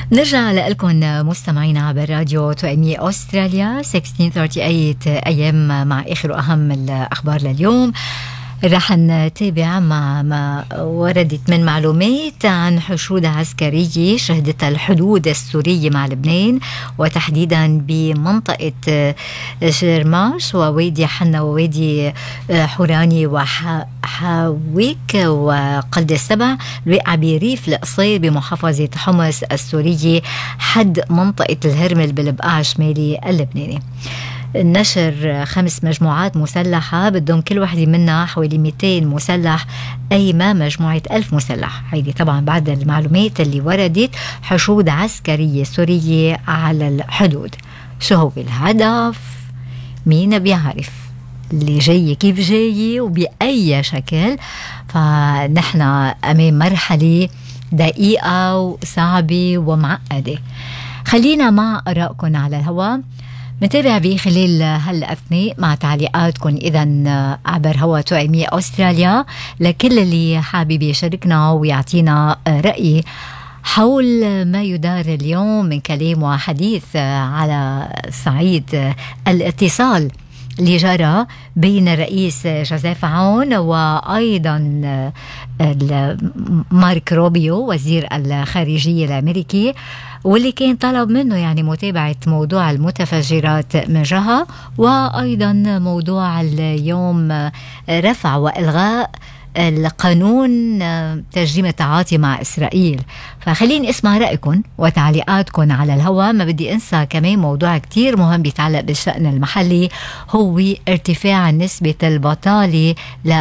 نرجع لكم مستمعينا عبر راديو توأمية أستراليا 1638 AM مع آخر وأهم الأخبار لليوم. رح نتابع مع ما وردت من معلومات عن حشود عسكرية شهدتها الحدود السورية مع لبنان، وتحديدا بمنطقة شرماش ووادي حنا ووادي حوراني وحاويك وقلد السبع الواقع بريف القصير بمحافظة حمص السورية حد منطقة الهرمل بالبقاع الشمالي اللبناني. نشر 5 مجموعات مسلحة بدهم كل واحدة منها حوالي 200 مسلح، أي ما مجموعة 1000 مسلح. هيدي طبعا بعد المعلومات اللي وردت حشود عسكرية سورية على الحدود. شو هو الهدف؟ مين بيعرف اللي جاي كيف جاي وبأي شكل؟ فنحن أمام مرحلة دقيقة وصعبة ومعقدة. خلينا مع آرائكم على الهواء نتابع بخلال هالأثناء مع تعليقاتكم إذن عبر هوا توأمية أستراليا لكل اللي حابب يشاركنا ويعطينا رأي حول ما يدار اليوم من كلام وحديث على صعيد الاتصال اللي جرى بين الرئيس جوزيف عون وأيضا مارك روبيو وزير الخارجية الأمريكي، واللي كان طلب منه يعني متابعة موضوع المتفجرات من جهة، وأيضا موضوع اليوم رفع وإلغاء القانون تجريم التعاطي مع إسرائيل. فخليني اسمع رأيكم وتعليقاتكم على الهواء. ما بدي أنسى كمان موضوع كتير مهم بيتعلق بالشأن المحلي، هو ارتفاع نسبة البطالة ل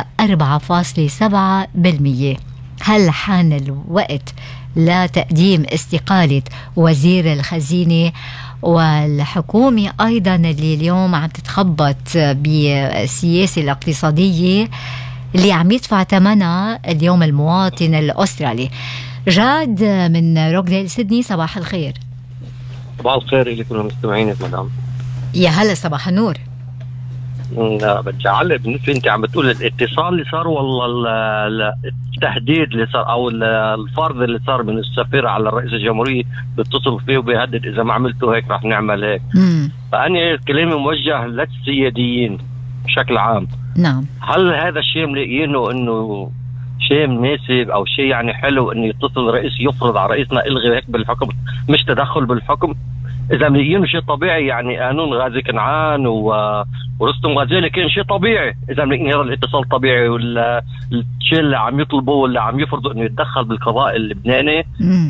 4.7%. هل حان الوقت لتقديم استقالة وزير الخزينة والحكومة أيضا اللي اليوم عم تتخبط بالسياسة الاقتصادية اللي عم يدفع ثمنها اليوم المواطن الأسترالي؟ جاد من روكديل سيدني، صباح الخير. صباح الخير لكم المستمعين مدام. يا هلا، صباح النور. لا بدي اعلق بالنسبه انت عم بتقول الاتصال اللي صار والله التهديد اللي صار او الفرض اللي صار من السفير على الرئيس الجمهورية بيتصل فيه وبيهدد اذا ما عملتوا هيك رح نعمل هيك. فأنا كلامي موجه للسياديين بشكل عام. نعم. هل هذا الشيء ملاقيينه انه شيء مناسب او شيء يعني حلو انه يتصل رئيس يفرض على رئيسنا الغي هيك بالحكم، مش تدخل بالحكم؟ اذا ملاقيينه شيء طبيعي يعني قانون غازي كنعان ورستم غزالي كان شيء طبيعي، اذا ملاقيين هذا الاتصال طبيعي والشيء اللي عم يطلبوا واللي عم يفرضوا انه يتدخل بالقضاء اللبناني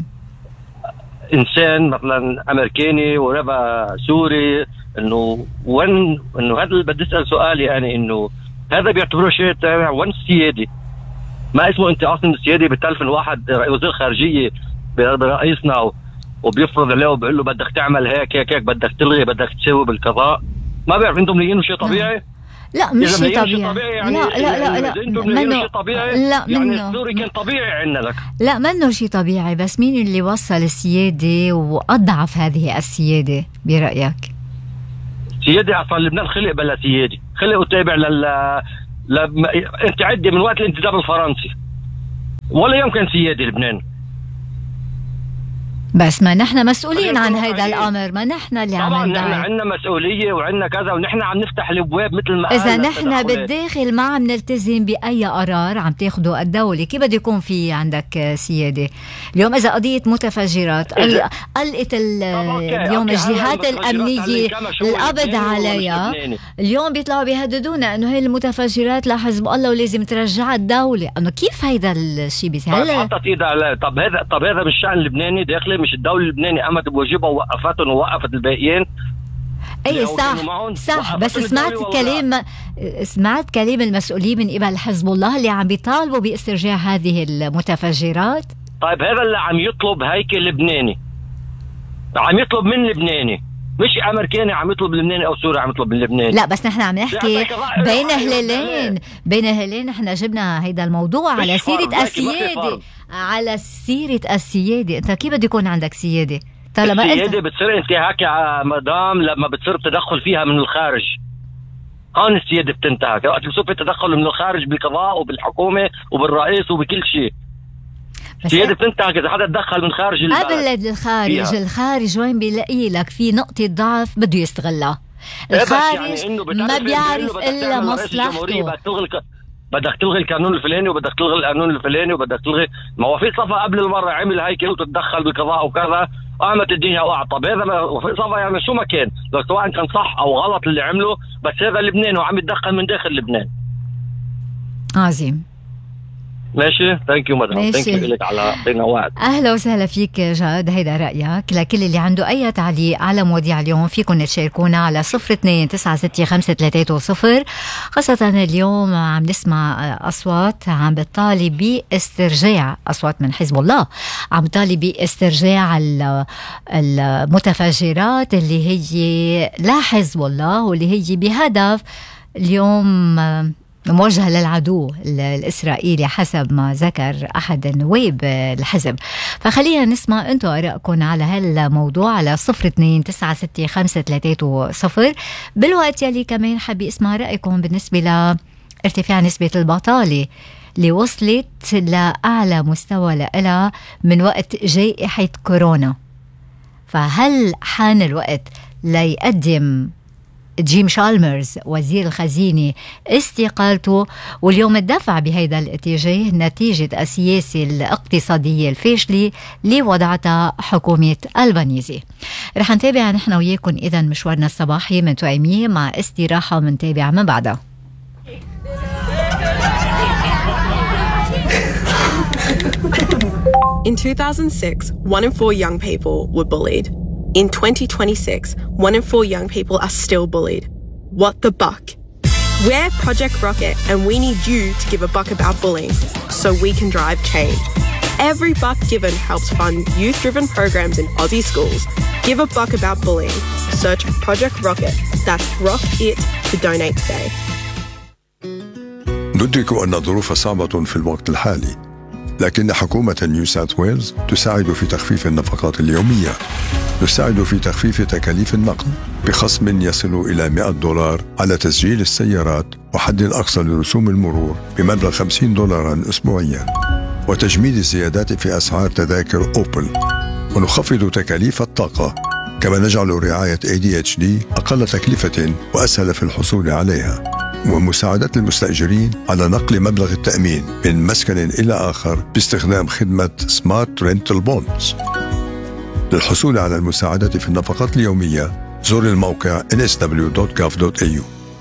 انسان مثلا امريكاني وربا سوري، انه وين انه هذا اللي بدي اسال سؤالي يعني انه هذا بيعتبروه شيء تابع وين السيادي؟ ما اسمه انت اصلا السيادي بتلفن واحد وزير خارجيه برئيسنا وبيفرض عليه وبيقول له بدك تعمل هيك هيك هيك، بدك تلغي، بدك تسوي بالقضاء. ما بيعرف انتم ملاقيينه شيء طبيعي؟ لا مش شيء طبيعي يعني لا انتم ملاقيينه شيء طبيعي؟ لا يعني منه. السوري كان طبيعي عندنا لك. لا منه شيء طبيعي، بس مين اللي وصل السيادة وأضعف هذه السيادة برأيك؟ سيادي اصلا لبنان خلق بلا سيادي، خلق وتابع انت عدي من وقت الانتداب الفرنسي ولا يوم كان سيادي لبنان. بس ما نحن مسؤولين عن هيدا الامر، ما نحن اللي عم ندعي. طبعا نحن عندنا مسؤوليه وعندنا كذا، ونحن عم نفتح الابواب مثل ما اذا نحن بالداخل ما عم نلتزم باي قرار عم تاخده الدوله، كيف بده يكون في عندك سياده؟ اليوم اذا قضيه متفجرات قلقت اليوم الجهات الامنيه القبض عليها، اليوم بيطلعوا بيهددونا انه هي المتفجرات لحزب الله ولازم ترجعها الدوله. انه كيف هيدا الشيء بيصير؟ حطت ايدها على طب هذا مش شأن لبناني داخلي، مش الدولة اللبنانية قامت بواجبها ووقفتهم ووقفت الباقيين. اي صح بس سمعت كلام المسؤولين من قبل حزب الله اللي عم بيطالبوا باسترجاع هذه المتفجرات. طيب هذا اللي عم يطلب هيكل لبناني، عم يطلب من لبناني، مش امريكاني عم يطلب لبناني او سوري عم يطلب من لبناني. لا بس نحن عم نحكي بين هلالين نحن جبنا هيدا الموضوع على سيرة السيادة، على سيرة السيادة. انت كيف بده يكون عندك سيادة؟ السيادة بتصير انتهاك يا مدام لما بتصير تدخل فيها من الخارج. هون السيادة بتنتهك وقت بصير في تدخل من الخارج بالقضاء وبالحكومة وبالرئيس وبكل شيء. هي بتنتهك اذا حدا تدخل من خارج البلد. قبل الخارج وين بيلاقي لك في نقطة ضعف بده يستغلها. الخارج يعني ما بيعرف الا مصلحته. بدك تلغي القانون الفلاني وبدك تلغي القانون الفلاني وبدك تلغي. ما هو في صفا قبل المره عمل هيك وتتدخل بالقضاء وكذا، قامت الدنيا واعطى. هذا في صفا يعني شو ما كان، سواء كان صح او غلط اللي عمله، بس هذا لبنان وعم يتدخل من داخل لبنان. عظيم. ماشي، ثانك يو مدام، ثانك يو لك على اعطينا وقت. اهلا وسهلا فيك جاد، هيدا رايك. لكل اللي عنده اي تعليق على مواضيع اليوم فيكم تشاركونا على 02-965-330. خاصة اليوم عم نسمع اصوات عم بتطالب باسترجاع، اصوات من حزب الله عم بتطالب باسترجاع المتفجرات اللي هي لا حزب الله، واللي هي بهدف اليوم موجهة للعدو الإسرائيلي حسب ما ذكر أحد النواب الحزب. فخلينا نسمع أنتم آرائكم على هالموضوع على 02-965-330. بالوقت يلي كمان حابي اسمع رأيكم بالنسبة لارتفاع نسبة البطالة اللي وصلت لأعلى مستوى لها من وقت جائحة كورونا. فهل حان الوقت ليقدم جيم شالمرز وزير الخزينة استقالته، واليوم الدفع بهذا الاتجاه نتيجة السياسة الاقتصادية الفاشلة اللي وضعتها حكومة البنيزي؟ رح نتابع نحن وياكم إذن مشوارنا الصباحي من توأمية مع استراحة منتابع من بعدها. In 2006, 1 in 4 young people were bullied. In 2026, 1 in 4 young people are still bullied. What the buck? We're Project Rocket, and we need you to give a buck about bullying so we can drive change. Every buck given helps fund youth-driven programs in Aussie schools. Give a buck about bullying. Search Project Rocket. That's Rock It to donate today. ندرك أن الظروف صعبة في الوقت الحالي، لكن حكومة نيو ساوث ويلز تساعد في تخفيف النفقات اليومية، تساعد في تخفيف تكاليف النقل بخصم يصل إلى $100 على تسجيل السيارات وحد أقصى لرسوم المرور بمبلغ $50 أسبوعيا، وتجميد الزيادات في أسعار تذاكر أوبل، ونخفض تكاليف الطاقة، كما نجعل رعاية ADHD أقل تكلفة وأسهل في الحصول عليها، ومساعدة المستأجرين على نقل مبلغ التأمين من مسكن إلى آخر باستخدام خدمة سمارت رينتال بوندز. للحصول على المساعدة في النفقات اليومية زور الموقع nsw.gov.au.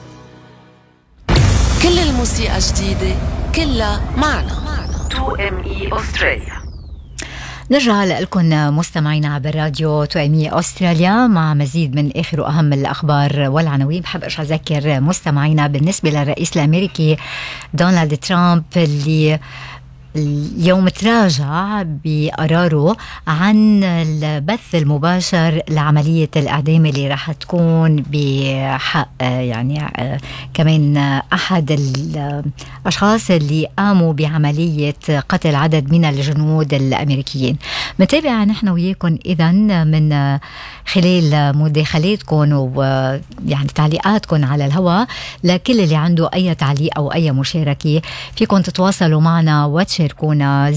كل الموسيقى جديدة، كلها معنا 2ME أستراليا. نرجع لكم مستمعينا عبر راديو 2ME أستراليا مع مزيد من آخر وأهم الأخبار والعناوين. بحب أرجع أذكر مستمعينا بالنسبة للرئيس الأمريكي دونالد ترامب اللي اليوم تراجع بقراره عن البث المباشر لعملية الإعدام اللي راح تكون بحق يعني كمان أحد الأشخاص اللي قاموا بعملية قتل عدد من الجنود الأمريكيين. متابعة نحن وياكم إذن من خلال مداخلاتكم ويعني تعليقاتكم على الهواء. لكل اللي عنده أي تعليق أو أي مشاركة فيكم تتواصلوا معنا وتشاركونا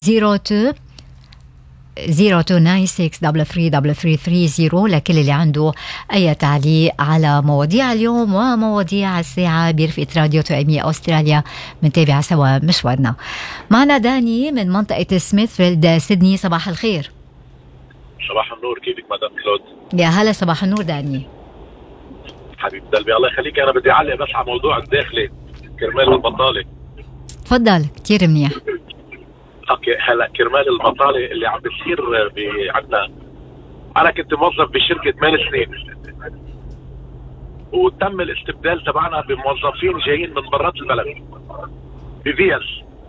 0296333330. لكل اللي عنده أي تعليق على مواضيع اليوم ومواضيع الساعة برفقة راديو 2ME أستراليا منتابع سوا مشوارنا. معنا داني من منطقة سميثفيلد سيدني. صباح الخير. صباح النور، كيفك مدام كلود؟ يا هلا، صباح النور داني. حبيب قلبي الله يخليك. أنا بدي أعلق بس على موضوع الداخلي كرمال البطالة. تفضل، كتير منيح. اوكي، هلا كرمال البطالة اللي عم بتصير عندنا. أنا كنت موظف بشركة 8 سنين وتم الاستبدال تبعنا بموظفين جايين من برات البلد بفيز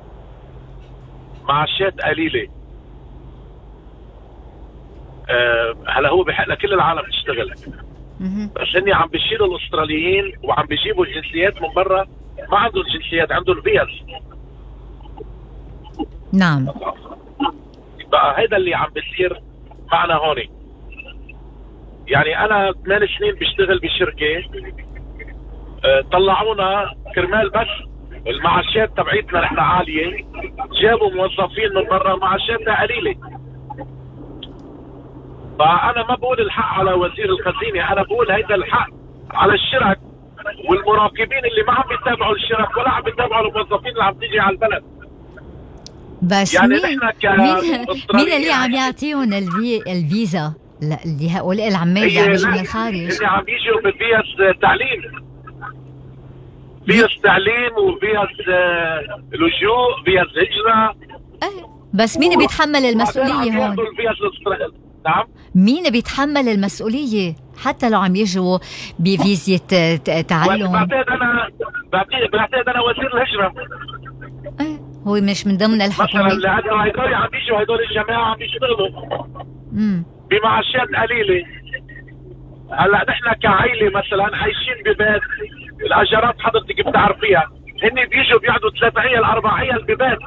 معاشات قليلة. هلا هو بحق لكل العالم تشتغل، بس هني عم بيشيلوا الأستراليين وعم بيجيبوا الجنسيات من برا ما عندهم جنسيات، عندهم فيز. نعم. بقى هيدا اللي عم بيصير معنا هون. يعني أنا 8 سنين بشتغل بشركة، طلعونا كرمال بس المعاشات تبعيتنا نحن عالية، جابوا موظفين من برا معاشاتها قليلة. فأنا ما بقول الحق على وزير الخزينة، أنا بقول هيدا الحق على الشرك والمراقبين اللي ما عم بيتابعوا الشرك ولا عم بيتابعوا الموظفين اللي عم تيجي على البلد. بس يعني مين اللي عم يعطيهم الفيزا لهؤلاء العمال اللي عم يجوا من الخارج؟ اللي عم يجوا بفيز تعليم، فيز تعليم وفيز لجوء، فيز هجرة. بس مين بيتحمل المسؤولية هون؟ نعم، مين بيتحمل المسؤولية حتى لو عم يجوا بفيزة تعلم؟ بعتقد أنا وزير الهجرة. هو مش من ضمن الحكومة. مثلا لأنه هدول عم يجوا، هدول الجماعة عم يشتغلوا بمعاشات قليلة. هلا نحن كعائلة مثلا عايشين ببيت، الأجارات حضرتك بتعرفيها، هن بيجوا بيقعدوا 3 عيال 4 عيال ببيت.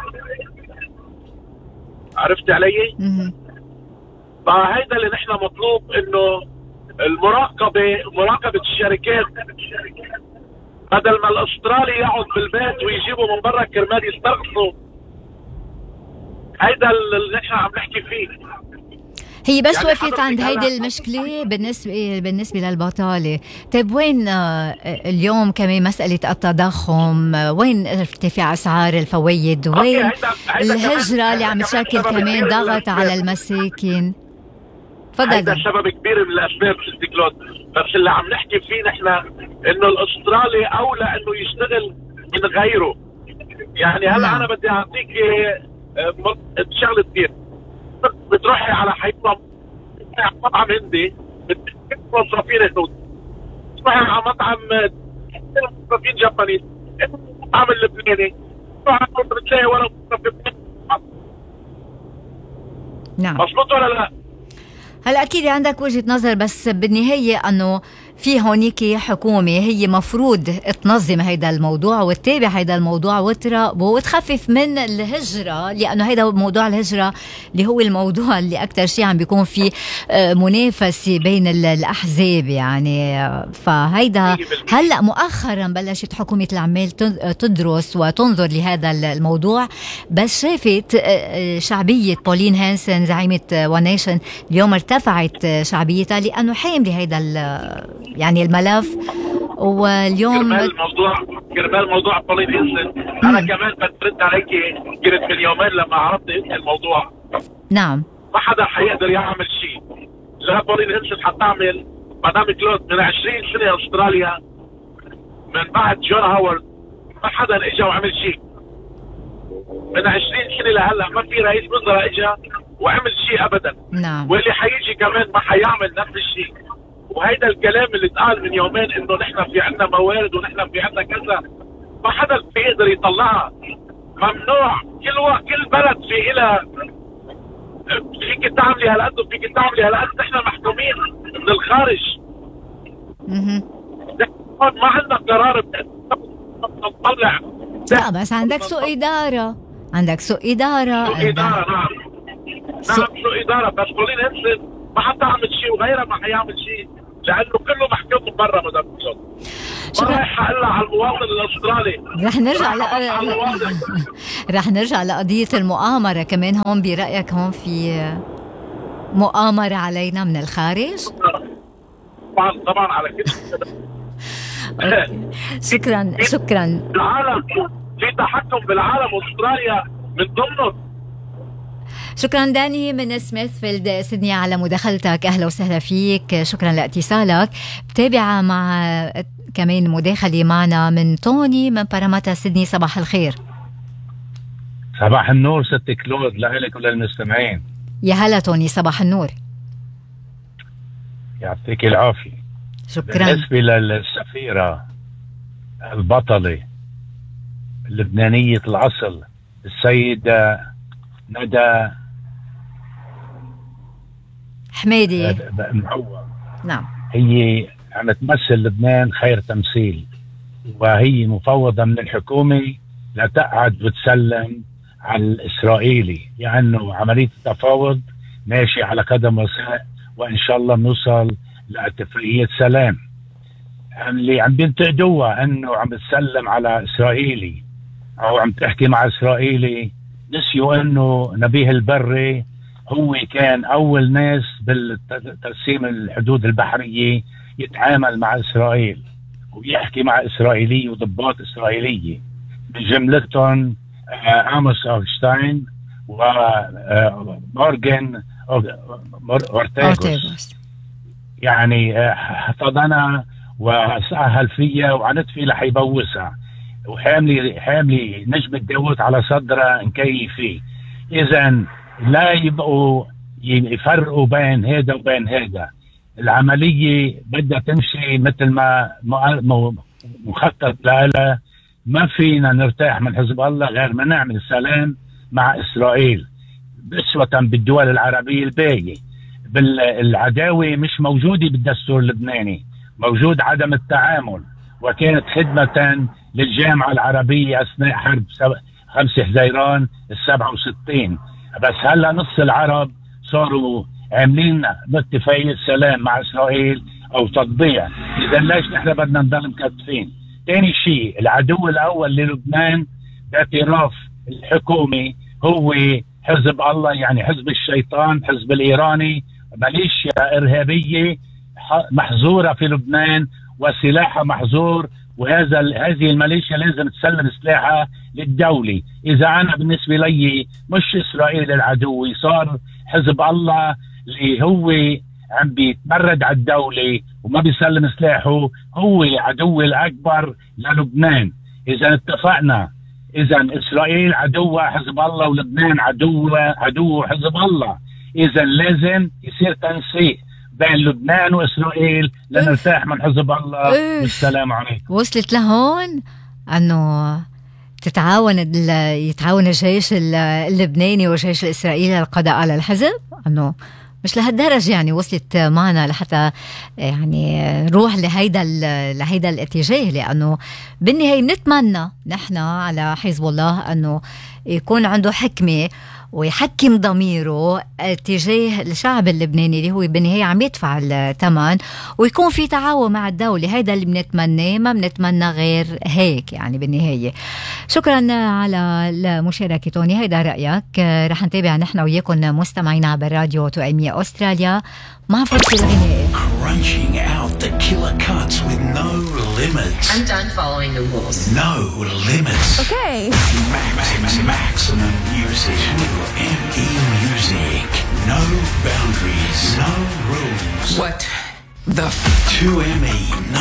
عرفت علي؟ فهيدا اللي نحن مطلوب، انه مراقبة الشركات، بدل ما الاسترالي يقعد بالبيت ويجيبوا من برا كرمال يسترخصوا. هيدا اللي نحن عم نحكي فيه. هي بس يعني وقفت عند هيدي المشكلة بالنسبة للبطالة. طيب وين اليوم كمان مسألة التضخم، وين ارتفاع أسعار الفوائد، وين الهجرة اللي عم تشكل كمان ضغط على المساكن؟ تفضل. هذا سبب كبير من الأسباب ست كلود، بس اللي عم نحكي فيه نحن إنه الأسترالي أولى إنه يشتغل من غيره. يعني هلا أنا بدي أعطيك شغلة كبير. بتروحي على حيطة مطعم هندي موظفين هنود، تروحي على مطعم موظفين جابانيز، المطعم اللبناني بتلاقي ولا موظفين. نعم، مظبوط ولا لا؟ هلا اكيد عندك وجهة نظر، بس بالنهاية انه في هونيك حكومة هي مفروض تنظم هيدا الموضوع وتتابع هيدا الموضوع وتخفف من الهجرة، لأنه هيدا موضوع الهجرة اللي هو الموضوع اللي أكتر شيء عم بيكون فيه منافسة بين الأحزاب. يعني فهيدا هلأ مؤخرا بلشت حكومة العمال تدرس وتنظر لهذا الموضوع، بس شافت شعبية بولين هانسن زعيمة ون نيشن اليوم ارتفعت شعبيتها لأنه حاملة هيدا يعني الملف. واليوم كرمال موضوع بولين هانسن انا كمان بترد عليك، كنت من يومين لما عرضت انت الموضوع. نعم، ما حدا حيقدر يعمل شيء. لا بولين هانسن حتعمل، مدام كلود من 20 سنة استراليا من بعد جون هاورد ما حدا اجى وعمل شيء. من 20 سنة لهلا ما في رئيس وزراء اجى وعمل شيء ابدا. نعم، واللي حيجي كمان ما حيعمل نفس الشيء. وهيدا الكلام اللي اتقال من يومين انه نحن في عندنا موارد ونحن في عندنا كذا، ما حدا بيقدر يطلعها. ممنوع. كل بلد في إلها فيك تعملي هالقد وفيك تعملي هالقد. نحن محكومين من الخارج. ما عندنا قرار نطلع. لا بس عندك سوء إدارة، عندك سوء إدارة. سوء إدارة نعم سوء إدارة. بس بولين هانسن ما حتعمل شيء وغيرها ما حيعمل شيء، لأنه كله محكوم من برا. مدام كلود ما رايح إلا على المواطن الأسترالي. رح نرجع لقضية المؤامرة كمان. هون برأيك هون في مؤامرة علينا من الخارج؟ طبعا على كده. شكرا. العالم في تحكم بالعالم، أستراليا من ضمنه. شكرا داني من سميثفيلد سيدني على مداخلتك. أهلا وسهلا فيك، شكرا لاتصالك. بتابع مع كمان مداخلة معنا من توني من باراماتا سيدني. صباح الخير. صباح النور ست كلود لك وللمستمعين. يا هلا توني، صباح النور. يعطيك العافية. شكرا. بالنسبة للسفيرة البطلة اللبنانية الأصل السيدة ندى حميدي معوض، نعم، هي عم تمثل لبنان خير تمثيل، وهي مفوضة من الحكومة لتقعد وتسلم على الإسرائيلي، لأنه يعني عملية التفاوض ماشي على قدم وساق، وإن شاء الله نوصل لاتفاقية سلام. اللي عم بينتقدوها أنه عم تسلم على إسرائيلي أو عم تحكي مع إسرائيلي، نسيوا أنه نبيه البري هو كان أول ناس بالترسيم الحدود البحرية يتعامل مع إسرائيل ويحكي مع إسرائيلي وضباط إسرائيلية، بجملتهم آموس أوغشتاين ومورغان أورتيغوس. يعني حفظنا وسهل فيها وعنت فيه لحيبوسها، وحاملي نجمة داوود على صدرها نكيف فيه. إذن لا يبقوا يفرقوا بين هذا وبين هذا. العملية بدها تمشي مثل ما مخطط لها. ما فينا نرتاح من حزب الله غير ما نعمل سلام مع إسرائيل، بأسوة بالدول العربية الباقية. بالعداوة مش موجودة بالدستور اللبناني، موجود عدم التعامل، وكانت خدمة للجامعة العربية أثناء حرب 5 حزيران 67. بس هلا نص العرب صاروا عاملين اتفاقية سلام مع إسرائيل أو تطبيع. إذا ليش نحن بدنا نضل مكتفين؟ تاني شيء، العدو الأول للبنان باعتراف الحكومي هو حزب الله، يعني حزب الشيطان، حزب الإيراني، ميليشيا إرهابية محظورة في لبنان وسلاحها محظور، هذه الميليشيا لازم تسلم سلاحها للدولة. إذا أنا بالنسبة لي مش إسرائيل العدو، صار حزب الله اللي هو عم بيتمرد على الدولة وما بيسلم سلاحه هو عدو الأكبر للبنان. إذا اتفقنا، إذا إسرائيل عدوة حزب الله ولبنان عدو حزب الله، إذا لازم يصير تنسيق بين لبنان وإسرائيل لنرتاح من حزب الله. والسلام عليكم. وصلت لهون أنه يتعاون الجيش اللبناني والجيش الإسرائيلي للقضاء على الحزب، أنه مش لهالدرجة يعني وصلت معنا لحتى يعني نروح لهيدا الاتجاه، لأنه بالنهاية نتمنى نحن على حزب الله أنه يكون عنده حكمة ويحكم ضميره اتجاه الشعب اللبناني اللي هو بالنهاية عم يدفع الثمن، ويكون في تعاون مع الدولة. هيدا اللي بنتمناه، ما بنتمنى غير هيك يعني بالنهاية. شكرا على مشاركة توني، هيدا رأيك. رح نتابع نحن وياكم مستمعين عبر راديو توأمية أستراليا مع فرصة الغناء. Crunching out the killer cuts with no limits. I'm done following the rules. No limits. Okay. Maximum music. ME Music. No boundaries. No rules. What the 2ME.